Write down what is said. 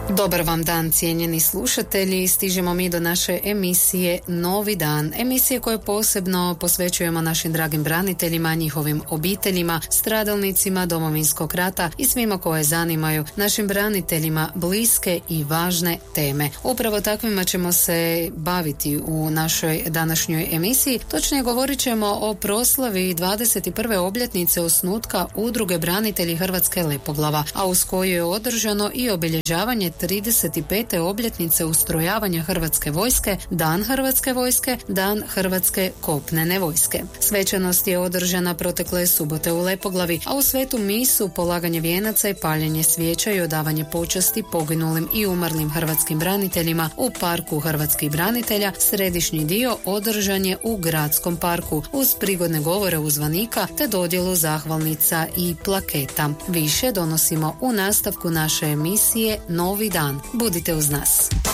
Dobar vam dan, cijenjeni slušatelji. Stižemo mi do naše emisije Novi dan. Emisije koje posebno posvećujemo našim dragim braniteljima, njihovim obiteljima, stradalnicima Domovinskog rata i svima koje zanimaju našim braniteljima bliske i važne teme. Upravo takvima ćemo se baviti u našoj današnjoj emisiji. Točnije govorit ćemo o proslavi 21. obljetnice osnutka Udruge branitelji Hrvatske Lepoglava, a uz koju je održano i obilježavanje 35. obljetnice ustrojavanja Hrvatske vojske, Dan Hrvatske vojske, Dan Hrvatske kopnene vojske. Svečanost je održana protekle subote u Lepoglavi, a u svetu misu, polaganje vijenaca i paljenje svijeća i odavanje počasti poginulim i umrlim hrvatskim braniteljima u Parku hrvatskih branitelja, središnji dio održan je u Gradskom parku uz prigodne govore uzvanika te dodjelu zahvalnica i plaketa. Više donosimo u nastavku naše emisije Novi dan. Budite uz nas.